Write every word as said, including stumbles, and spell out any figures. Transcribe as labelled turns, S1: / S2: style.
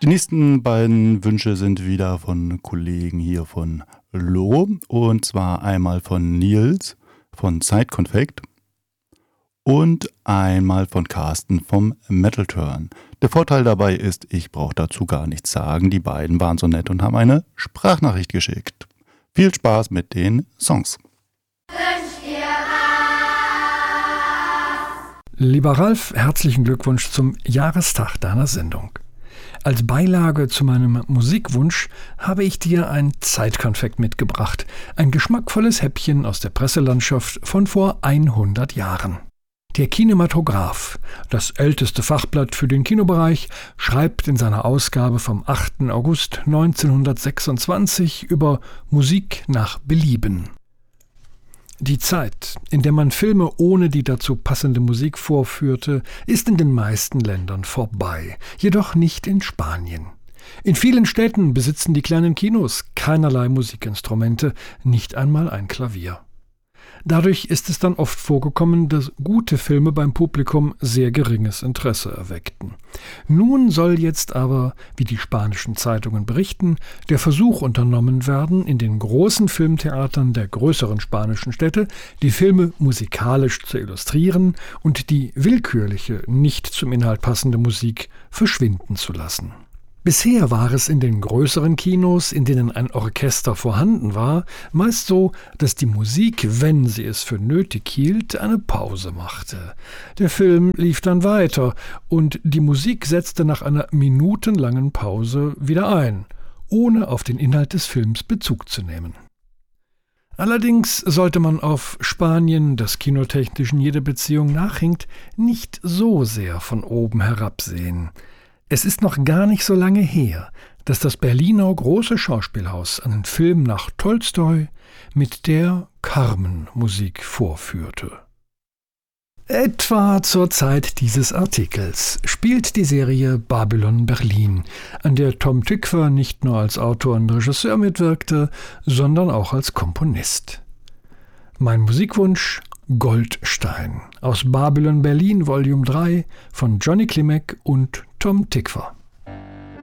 S1: nächsten beiden Wünsche sind wieder von Kollegen hier von Loro. Und zwar einmal von Nils von Zeitkonfekt und einmal von Carsten vom Metal Turn. Der Vorteil dabei ist, ich brauche dazu gar nichts sagen. Die beiden waren so nett und haben eine Sprachnachricht geschickt. Viel Spaß mit den Songs.
S2: Lieber Ralf, herzlichen Glückwunsch zum Jahrestag deiner Sendung. Als Beilage zu meinem Musikwunsch habe ich dir ein Zeitkonfekt mitgebracht. Ein geschmackvolles Häppchen aus der Presselandschaft von vor hundert Jahren. Der Kinematograph, das älteste Fachblatt für den Kinobereich, schreibt in seiner Ausgabe vom achten August neunzehnhundertsechsundzwanzig über Musik nach Belieben. Die Zeit, in der man Filme ohne die dazu passende Musik vorführte, ist in den meisten Ländern vorbei, jedoch nicht in Spanien. In vielen Städten besitzen die kleinen Kinos keinerlei Musikinstrumente, nicht einmal ein Klavier. Dadurch ist es dann oft vorgekommen, dass gute Filme beim Publikum sehr geringes Interesse erweckten. Nun soll jetzt aber, wie die spanischen Zeitungen berichten, der Versuch unternommen werden, in den großen Filmtheatern der größeren spanischen Städte die Filme musikalisch zu illustrieren und die willkürliche, nicht zum Inhalt passende Musik verschwinden zu lassen. Bisher war es in den größeren Kinos, in denen ein Orchester vorhanden war, meist so, dass die Musik, wenn sie es für nötig hielt, eine Pause machte. Der Film lief dann weiter und die Musik setzte nach einer minutenlangen Pause wieder ein, ohne auf den Inhalt des Films Bezug zu nehmen. Allerdings sollte man auf Spanien, das kinotechnisch in jeder Beziehung nachhinkt, nicht so sehr von oben herabsehen. Es ist noch gar nicht so lange her, dass das Berliner Große Schauspielhaus einen Film nach Tolstoi mit der Carmen-Musik vorführte. Etwa zur Zeit dieses Artikels spielt die Serie Babylon Berlin, an der Tom Tykwer nicht nur als Autor und Regisseur mitwirkte, sondern auch als Komponist. Mein Musikwunsch: Goldstein aus Babylon Berlin Volume drei von Johnny Klimek und Tom Tykwer.